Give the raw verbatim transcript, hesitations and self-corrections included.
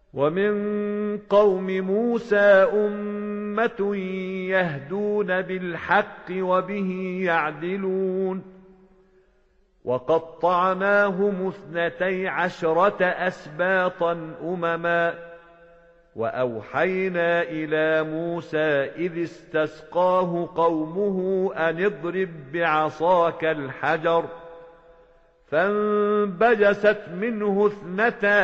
ومن قوم موسى أمة يهدون بالحق وبه يعدلون وقطعناهم اثنتي عشرة أسباطا أمما وأوحينا إلى موسى إذ استسقاه قومه أن اضرب بعصاك الحجر فانبجست منه اثنتا